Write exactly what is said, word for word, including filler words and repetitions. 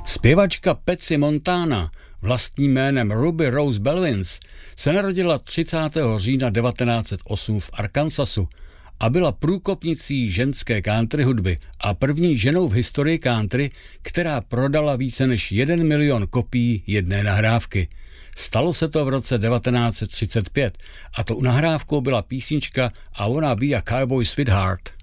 Zpěvačka Patsy Montana, vlastním jménem Ruby Rose Belvins, se narodila třicátého října devatenáct set osm v Arkansasu a byla průkopnicí ženské country hudby a první ženou v historii country, která prodala více než jeden milion kopií jedné nahrávky. Stalo se to v roce devatenáct set třicet pět a tou nahrávkou byla písnička I Wanna Be a Cowboy Sweetheart.